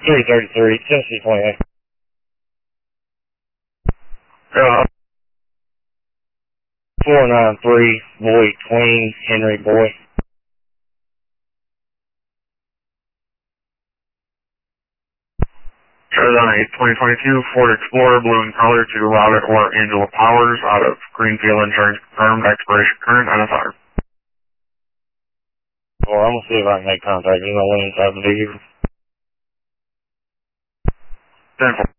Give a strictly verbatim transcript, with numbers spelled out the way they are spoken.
three thirty-three, Tennessee twenty-eight. Uh, four nine three, Boy Queen, Henry Boy. Arizona eight twenty twenty-two, Ford Explorer, blue in color to Robert or Angela Powers out of Greenfield Insurance confirmed, expiration current, identifier. Well, I'm gonna see if I can make contact. There's no one inside the vehicle. ten four.